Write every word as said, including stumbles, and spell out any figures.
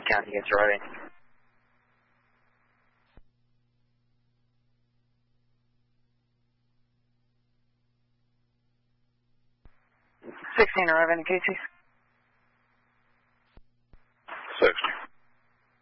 County units arriving. sixteen arriving in K T. sixty.